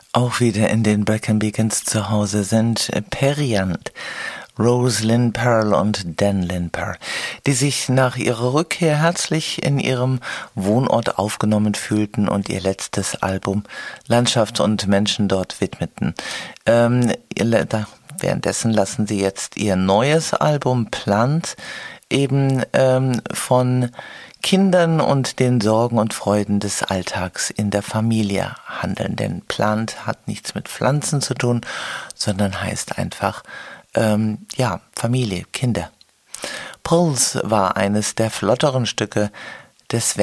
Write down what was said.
Auch wieder in den Brecon Beacons zu Hause sind Periant, Rose Lynn Pearl und Dan Lynn Pearl, die sich nach ihrer Rückkehr herzlich in ihrem Wohnort aufgenommen fühlten und ihr letztes Album Landschaft und Menschen dort widmeten. Währenddessen lassen sie jetzt ihr neues Album Plant eben von Kindern und den Sorgen und Freuden des Alltags in der Familie handeln. Denn Plant hat nichts mit Pflanzen zu tun, sondern heißt einfach Familie, Kinder. Pulse war eines der flotteren Stücke des